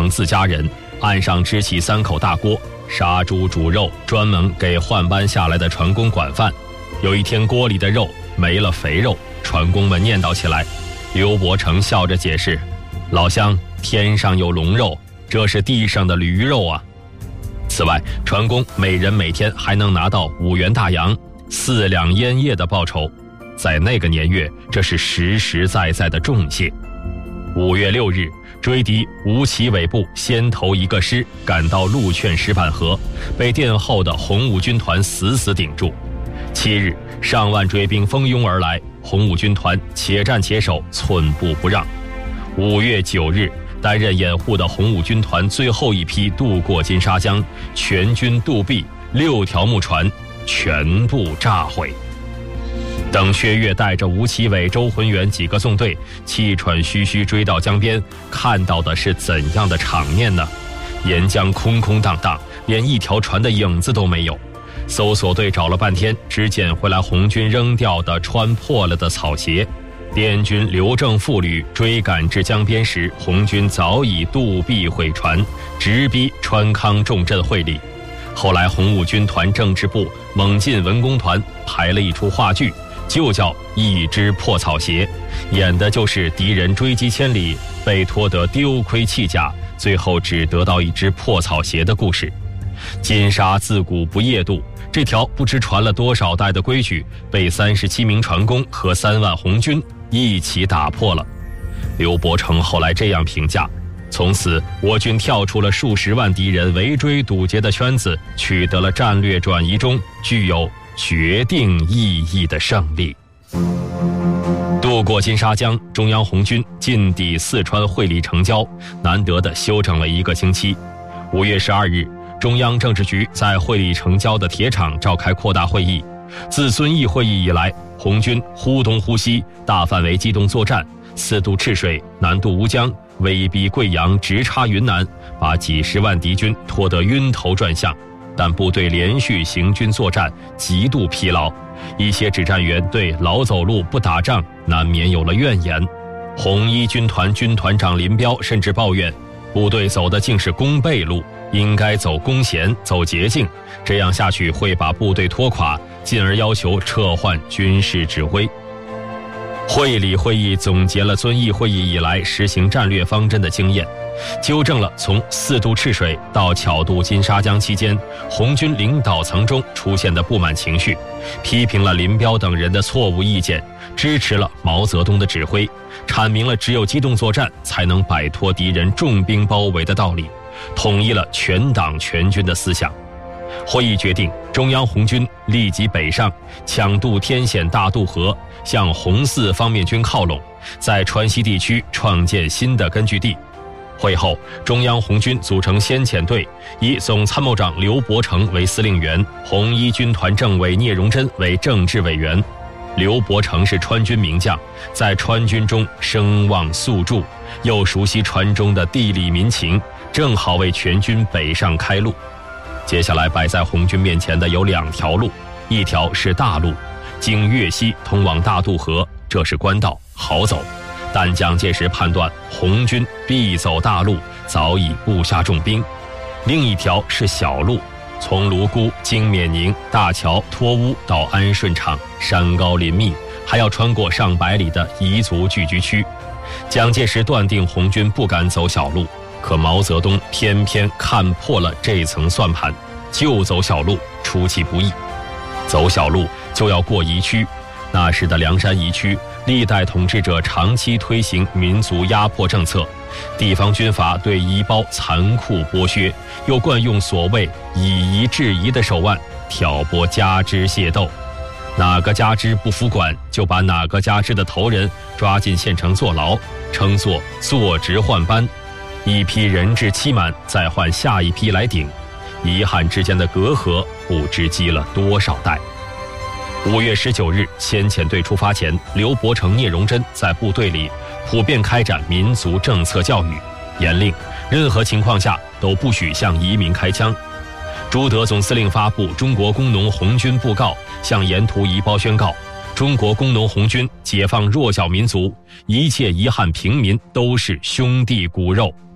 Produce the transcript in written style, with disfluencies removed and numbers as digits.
成自家人，岸上支起3口大锅，杀猪煮肉，专门给换班下来的船工管饭。有一天锅里的肉没了肥肉，船工们念叨起来。刘伯承笑着解释：老乡，天上有龙肉，这是地上的驴肉啊。此外，船工每人每天还能拿到5元大洋、4两烟叶的报酬，在那个年月，这是实实在在的重谢。5月6日，追敌吴起伪部先头一个师赶到陆劝石板河，被殿后的红五军团死死顶住。7日，上万追兵蜂拥而来，红五军团且战且守，寸步不让。5月9日，担任掩护的红五军团最后一批渡过金沙江，全军渡壁，6条木船全部炸毁。等薛岳带着吴奇伟、周浑元几个纵队气喘吁吁追到江边，看到的是怎样的场面呢？沿江空空荡荡，连一条船的影子都没有。搜索队找了半天，只捡回来红军扔掉的穿破了的草鞋。滇军刘正副旅追赶至江边时，红军早已渡壁毁船，直逼川康重镇会理。后来红五军团政治部猛进文工团排了一出话剧，就叫《一只破草鞋》，演的就是敌人追击千里，被拖得丢盔弃甲，最后只得到一只破草鞋的故事。金沙自古不夜渡，这条不知传了多少代的规矩，被37名船工和3万红军一起打破了。刘伯承后来这样评价：从此我军跳出了数十万敌人围追堵截的圈子，取得了战略转移中具有决定意义的胜利。渡过金沙江，中央红军进抵四川会理城郊，难得的休整了1个星期。5月12日，中央政治局在会理城郊的铁厂召开扩大会议。自遵义会议以来，红军忽东忽西，大范围机动作战，4渡赤水，南渡吴江，威逼贵阳，直插云南，把几十万敌军拖得晕头转向。但部队连续行军作战，极度疲劳，一些指战员对老走路不打仗难免有了怨言。红一军团军团长林彪甚至抱怨，部队走的竟是弓背路，应该走弓弦，走捷径，这样下去会把部队拖垮，进而要求撤换军事指挥。会理会议总结了遵义会议以来实行战略方针的经验，纠正了从4渡赤水到巧渡金沙江期间红军领导层中出现的不满情绪，批评了林彪等人的错误意见，支持了毛泽东的指挥，阐明了只有机动作战才能摆脱敌人重兵包围的道理，统一了全党全军的思想。会议决定，中央红军立即北上，抢渡天险大渡河，向红四方面军靠拢，在川西地区创建新的根据地。会后，中央红军组成先遣队，以总参谋长刘伯承为司令员，红一军团政委聂荣臻为政治委员。刘伯承是川军名将，在川军中声望素著，又熟悉川中的地理民情，正好为全军北上开路。接下来摆在红军面前的有2条路，一条是大路，经粤西通往大渡河，这是官道，好走。但蒋介石判断红军必走大路，早已布下重兵。另一条是小路，从泸沽经冕宁、大桥、托乌到安顺场，山高林密，还要穿过上百里的彝族聚居区。蒋介石断定红军不敢走小路，可毛泽东偏偏看破了这层算盘，就走小路出其不意。走小路就要过彝区，那时的凉山彝区历代统治者长期推行民族压迫政策，地方军阀对彝胞残酷剥削，又惯用所谓以夷制夷的手腕，挑拨加支械斗。哪个加支不服管，就把哪个加支的头人抓进县城坐牢，称作坐职换班。一批人质期满，再换下一批来顶，遗憾之间的隔阂不知积了多少代。5月19日，先遣队出发前，刘伯承、聂荣臻在部队里普遍开展民族政策教育，严令任何情况下都不许向移民开枪。朱德总司令发布《中国工农红军布告》，向沿途彝胞宣告：中国工农红军解放弱小民族，一切遗憾平民都是兄弟骨肉。